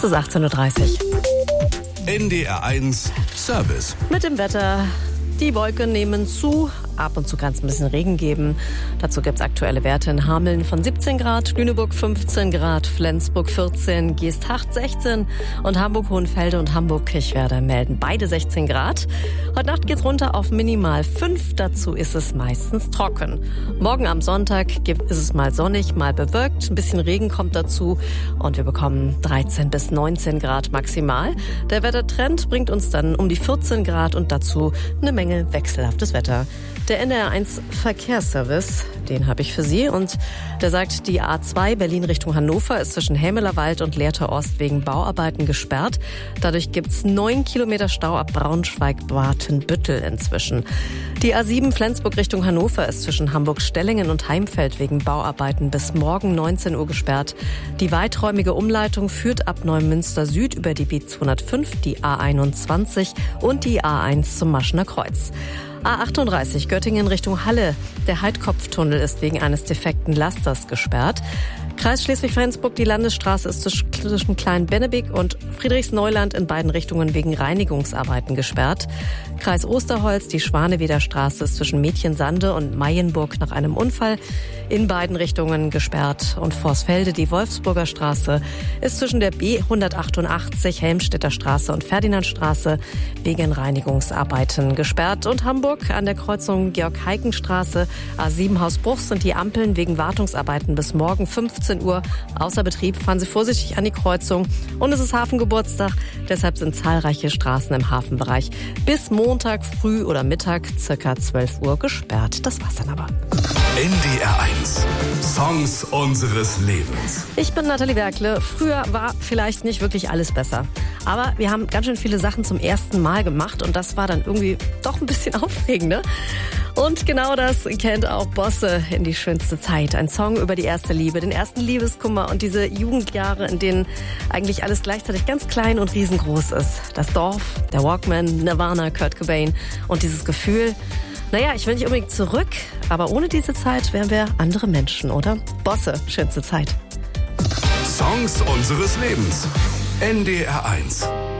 Es ist 18:30 Uhr. NDR1 Service. Mit dem Wetter. Die Wolken nehmen zu. Ab und zu kann es ein bisschen Regen geben. Dazu gibt es aktuelle Werte in Hameln von 17 Grad, Lüneburg 15 Grad, Flensburg 14, Geesthacht 16 und Hamburg-Hohenfelde und Hamburg-Kirchwerder melden beide 16 Grad. Heute Nacht geht's runter auf minimal 5. Dazu ist es meistens trocken. Morgen am Sonntag ist es mal sonnig, mal bewölkt. Ein bisschen Regen kommt dazu und wir bekommen 13 bis 19 Grad maximal. Der Wettertrend bringt uns dann um die 14 Grad und dazu eine Menge wechselhaftes Wetter. Der NDR1 Verkehrsservice, den habe ich für Sie und der sagt, die A2 Berlin Richtung Hannover ist zwischen Hämelerwald und Lehrter Ost wegen Bauarbeiten gesperrt. Dadurch gibt's 9 Kilometer Stau ab Braunschweig-Watenbüttel inzwischen. Die A7 Flensburg Richtung Hannover ist zwischen Hamburg-Stellingen und Heimfeld wegen Bauarbeiten bis morgen 19 Uhr gesperrt. Die weiträumige Umleitung führt ab Neumünster Süd über die B205, die A21 und die A1 zum Maschener Kreuz. A38 Göttingen Richtung Halle. Der Heidkopftunnel ist wegen eines defekten Lasters gesperrt. Kreis Schleswig-Flensburg, die Landesstraße ist zwischen Klein-Bennebig und Friedrichsneuland in beiden Richtungen wegen Reinigungsarbeiten gesperrt. Kreis Osterholz, die Schwaneweder Straße ist zwischen Mädchensande und Mayenburg nach einem Unfall in beiden Richtungen gesperrt. Und Vorsfelde, die Wolfsburger Straße, ist zwischen der B188 Helmstedter Straße und Ferdinandstraße wegen Reinigungsarbeiten gesperrt. Und Hamburg an der Kreuzung Georg-Heiken-Straße, A7 Hausbruch sind die Ampeln wegen Wartungsarbeiten bis morgen 15 Uhr außer Betrieb. Fahren Sie vorsichtig an die Kreuzung. Und es ist Hafengeburtstag, deshalb sind zahlreiche Straßen im Hafenbereich bis Montag früh oder Mittag circa 12 Uhr gesperrt. Das war's dann aber. NDR1 Songs unseres Lebens. Ich bin Nathalie Werkle. Früher war vielleicht nicht wirklich alles besser. Aber wir haben ganz schön viele Sachen zum ersten Mal gemacht und das war dann irgendwie doch ein bisschen aufregender. Und genau das kennt auch Bosse in die schönste Zeit. Ein Song über die erste Liebe, den ersten Liebeskummer und diese Jugendjahre, in denen eigentlich alles gleichzeitig ganz klein und riesengroß ist. Das Dorf, der Walkman, Nirvana, Kurt Cobain und dieses Gefühl, naja, ich will nicht unbedingt zurück, aber ohne diese Zeit wären wir andere Menschen, oder? Bosse, schönste Zeit. Songs unseres Lebens. NDR1.